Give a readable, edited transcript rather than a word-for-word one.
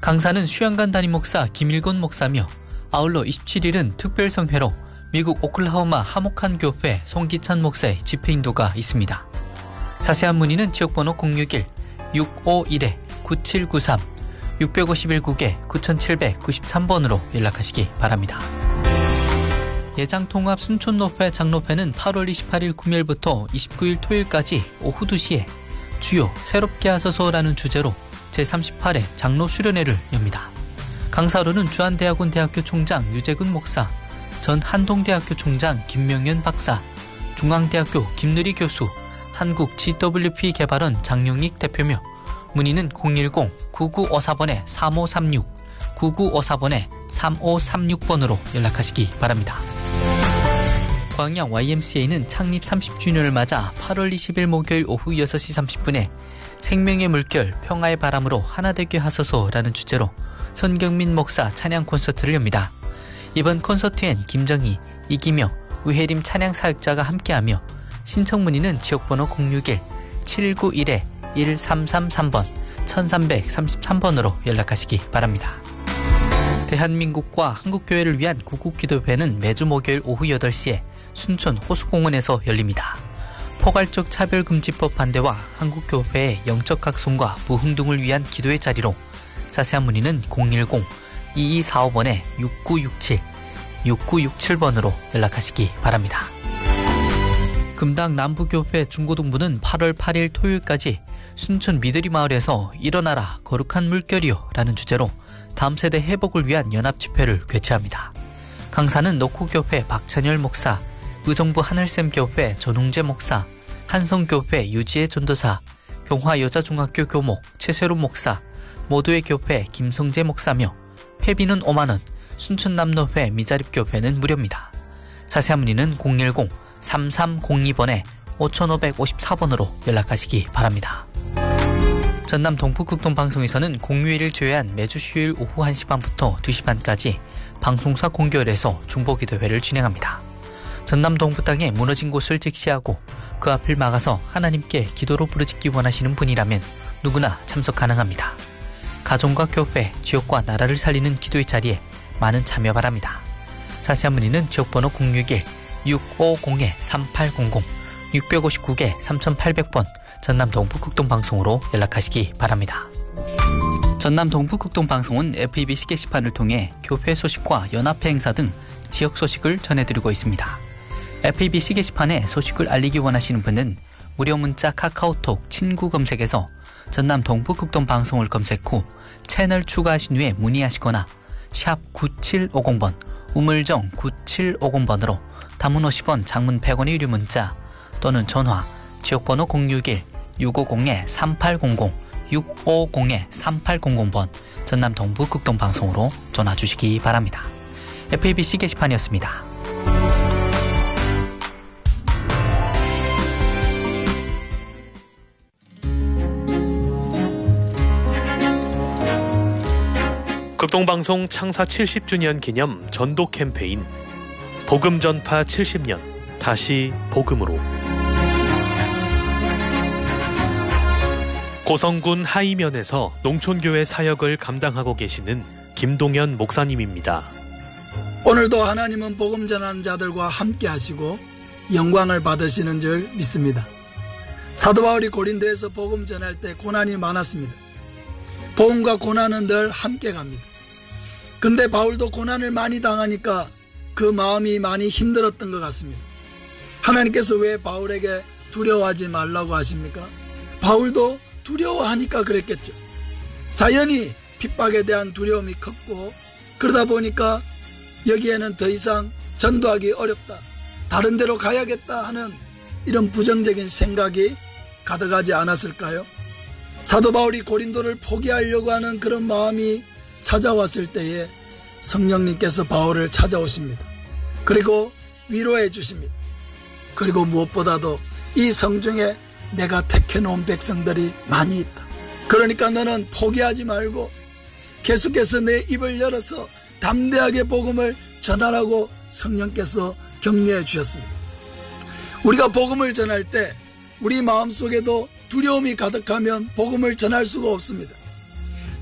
강사는 수양관 담임 목사 김일곤 목사며 아울러 27일은 특별성회로 미국 오클라호마 하목한 교회 송기찬 목사의 집회 인도가 있습니다. 자세한 문의는 지역번호 061-651-9793 651국에 9793번으로 연락하시기 바랍니다. 예장통합 순촌노회 장로회는 8월 28일 금요일부터 29일 토요일까지 오후 2시에 주요 새롭게 하소서라는 주제로 제38회 장로 수련회를 엽니다. 강사로는 주한대학원 대학교 총장 유재근 목사, 전 한동대학교 총장 김명현 박사, 중앙대학교 김느리 교수, 한국 GWP 개발원 장용익 대표며 문의는 010-9954-3536, 9954-3536번으로 연락하시기 바랍니다. 광양 YMCA는 창립 30주년을 맞아 8월 20일 목요일 오후 6시 30분에 생명의 물결 평화의 바람으로 하나되게 하소서라는 주제로 손경민 목사 찬양 콘서트를 엽니다. 이번 콘서트엔 김정희, 이기며, 의혜림 찬양 사역자가 함께하며 신청 문의는 지역번호 061-791-1333번 1333번으로 연락하시기 바랍니다. 대한민국과 한국교회를 위한 구국기도회는 매주 목요일 오후 8시에 순천 호수공원에서 열립니다. 포괄적 차별금지법 반대와 한국교회의 영적 각성과 부흥 등을 위한 기도의 자리로 자세한 문의는 010-2245-6967, 6967번으로 연락하시기 바랍니다. 금당 남부교회 중고등부는 8월 8일 토요일까지 순천 미드리마을에서 일어나라 거룩한 물결이요 라는 주제로 다음 세대 회복을 위한 연합집회를 개최합니다. 강사는 노코교회 박찬열 목사, 의정부 하늘샘교회 전웅재 목사, 한성교회 유지혜 전도사, 경화여자중학교 교목 최세롬 목사, 모두의 교회 김성재 목사며 회비는 5만원, 순천남로회 미자립교회는 무료입니다. 자세한 문의는 010-3302번에 5554번으로 연락하시기 바랍니다. 전남 동북극동방송에서는 공휴일을 제외한 매주 수요일 오후 1시 반부터 2시 반까지 방송사 공개열에서 중보기도회를 진행합니다. 전남 동부 땅에 무너진 곳을 직시하고 그 앞을 막아서 하나님께 기도로 부르짖기 원하시는 분이라면 누구나 참석 가능합니다. 가정과 교회, 지역과 나라를 살리는 기도의 자리에 많은 참여 바랍니다. 자세한 문의는 지역번호 061-650-3800, 659-3800번 전남 동북극동방송으로 연락하시기 바랍니다. 전남 동북극동방송은 FEBC 게시판을 통해 교회 소식과 연합회 행사 등 지역 소식을 전해드리고 있습니다. FEBC 게시판에 소식을 알리기 원하시는 분은 무료 문자 카카오톡 친구 검색에서 전남 동북극동방송을 검색 후 채널 추가하신 후에 문의하시거나 샵 9750번, 우물정 9750번으로 단문 50원, 장문 100원의 유료 문자 또는 전화 지역번호 061-650-3800, 650-3800번 전남 동북극동방송으로 전화 주시기 바랍니다. FEBC 게시판이었습니다. 극동방송 창사 70주년 기념 전도 캠페인 복음 전파 70년 다시 복음으로. 고성군 하이면에서 농촌교회 사역을 감당하고 계시는 김동현 목사님입니다. 오늘도 하나님은 복음 전하는 자들과 함께 하시고 영광을 받으시는 줄 믿습니다. 사도 바울이 고린도에서 복음 전할 때 고난이 많았습니다. 복음과 고난은 늘 함께 갑니다. 근데 바울도 고난을 많이 당하니까 그 마음이 많이 힘들었던 것 같습니다. 하나님께서 왜 바울에게 두려워하지 말라고 하십니까? 바울도 두려워하니까 그랬겠죠. 자연히 핍박에 대한 두려움이 컸고 그러다 보니까 여기에는 더 이상 전도하기 어렵다, 다른 데로 가야겠다 하는 이런 부정적인 생각이 가득하지 않았을까요? 사도 바울이 고린도를 포기하려고 하는 그런 마음이 찾아왔을 때에 성령님께서 바울을 찾아오십니다. 그리고 위로해 주십니다. 그리고 무엇보다도 이 성중에 내가 택해놓은 백성들이 많이 있다. 그러니까 너는 포기하지 말고 계속해서 내 입을 열어서 담대하게 복음을 전하라고 성령께서 격려해 주셨습니다. 우리가 복음을 전할 때 우리 마음속에도 두려움이 가득하면 복음을 전할 수가 없습니다.